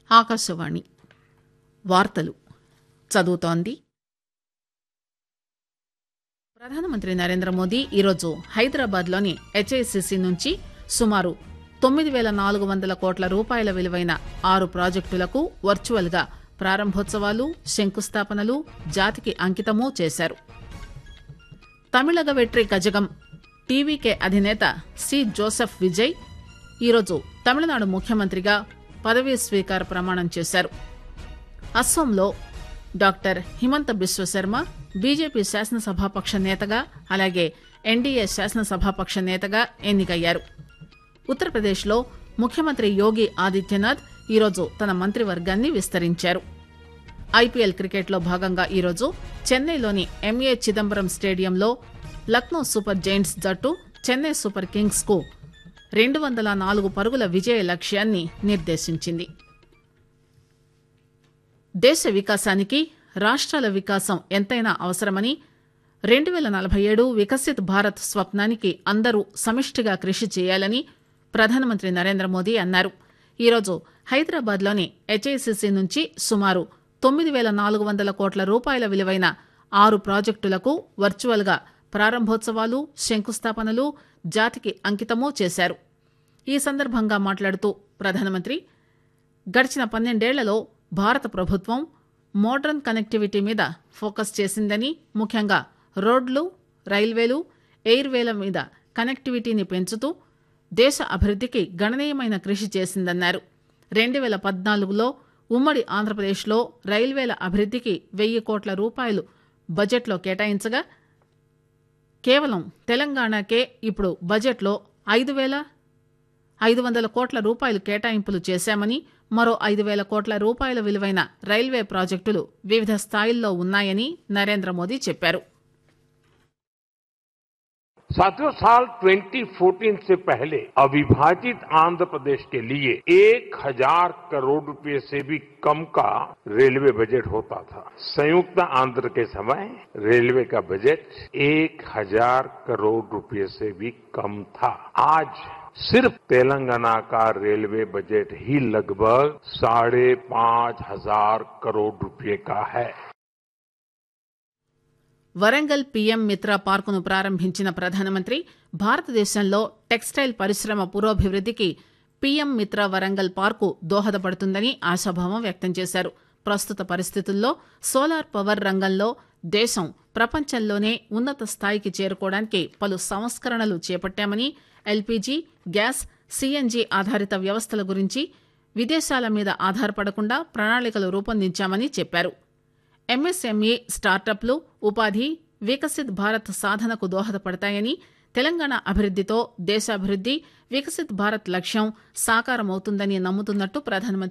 ఆకాశవాణి వార్తలు చదువుతోంది ప్రధానమంత్రి నరేంద్ర మోదీ ఈరోజు హైదరాబాద్లోని హెచ్ఐసిసి నుంచి సుమారు 9,400 కోట్ల రూపాయల విలువైన 6 ప్రాజెక్టులకు వర్చువల్ గా ప్రారంభోత్సవాలు, శంకుస్థాపనలు, జాతికి అంకితమూ చేశారు. తమిళగ వెట్రి కజగం టీవీకే అధినేత సి జోసెఫ్ విజయ్ ఈరోజు తమిళనాడు ముఖ్యమంత్రిగా పదవీ స్వీకార ప్రమాణం చేశారు. అస్సోంలో డాక్టర్ హిమంత బిశ్వశర్మ బీజేపీ శాసనసభాపక్ష నేతగా, అలాగే ఎన్డీఏ శాసనసభాపక్ష నేతగా ఎన్నికయ్యారు. ఉత్తరప్రదేశ్లో ముఖ్యమంత్రి యోగి ఆదిత్యనాథ్ ఈరోజు తన మంత్రివర్గాన్ని విస్తరించారు. ఐపీఎల్ క్రికెట్లో భాగంగా ఈరోజు చెన్నైలోని ఎంఏ చిదంబరం స్టేడియంలో లక్నో సూపర్ జైంట్స్ జట్టు చెన్నై సూపర్ కింగ్స్ కు 204 పరుగుల విజయ లక్ష్యాన్ని నిర్దేశించింది. దేశ వికాసానికి రాష్ట్రాల వికాసం ఎంతైనా అవసరమని 2047 వికసిత్ భారత్ స్వప్నానికి అందరూ సమిష్టిగా కృషి చేయాలని ప్రధానమంత్రి నరేంద్ర మోదీ అన్నారు. ఈరోజు హైదరాబాద్లోని హెచ్ఐసిసి నుంచి సుమారు 9,400 కోట్ల రూపాయల విలువైన 6 ప్రాజెక్టులకు వర్చువల్ గా ప్రారంభోత్సవాలు, శంకుస్థాపనలు, జాతికి అంకితమూ చేశారు. ఈ సందర్భంగా మాట్లాడుతూ ప్రధానమంత్రి గడిచిన 12 ఏళ్లలో భారత ప్రభుత్వం మోడర్న్ కనెక్టివిటీ మీద ఫోకస్ చేసిందని, ముఖ్యంగా రోడ్లు, రైల్వేలు, ఎయిర్వేల మీద కనెక్టివిటీని పెంచుతూ దేశ అభివృద్దికి గణనీయమైన కృషి చేసిందన్నారు. 2014లో ఉమ్మడి ఆంధ్రప్రదేశ్లో రైల్వేల అభివృద్దికి 1,000 కోట్ల రూపాయలు బడ్జెట్లో కేటాయించగా కేవలం తెలంగాణకే ఇప్పుడు బడ్జెట్లో 5,500 కోట్ల రూపాయలు కేటాయింపులు చేశామని, మరో 5,000 కోట్ల రూపాయల విలువైన రైల్వే ప్రాజెక్టులు వివిధ స్థాయిల్లో ఉన్నాయని నరేంద్ర మోదీ చెప్పారు. साथियों, साल 2014 से पहले अविभाजित आंध्र प्रदेश के लिए 1,000 करोड़ रुपए से भी कम का रेलवे बजट होता था. संयुक्त आंध्र के समय रेलवे का बजट 1,000 करोड़ रुपए से भी कम था. आज सिर्फ तेलंगाना का रेलवे बजट ही लगभग 5,500 करोड़ रुपए का है. వరంగల్ పీఎం మిత్ర పార్కును ప్రారంభించిన ప్రధానమంత్రి భారతదేశంలో టెక్స్టైల్ పరిశ్రమ పురోభివృద్దికి పీఎం మిత్ర వరంగల్ పార్కు దోహదపడుతుందని ఆశాభావం వ్యక్తం చేశారు. ప్రస్తుత పరిస్థితుల్లో సోలార్ పవర్ రంగంలో దేశం ప్రపంచంలోనే ఉన్నత స్థాయికి చేరుకోవడానికి పలు సంస్కరణలు చేపట్టామని, ఎల్పీజీ, గ్యాస్, సీఎన్జీ ఆధారిత వ్యవస్థల గురించి విదేశాల మీద ఆధారపడకుండా ప్రణాళికలు రూపొందించామని చెప్పారు. ఎంఎస్ఎంఈ స్టార్టప్లు ఉపాధి, వికసిత్ భారత్ సాధనకు దోహదపడతాయని, తెలంగాణ అభివృద్దితో దేశాభివృద్ది, వికసిత్ భారత్ లక్ష్యం సాకారమవుతుందని నమ్ముతున్నట్టు ప్రధానమంత్రి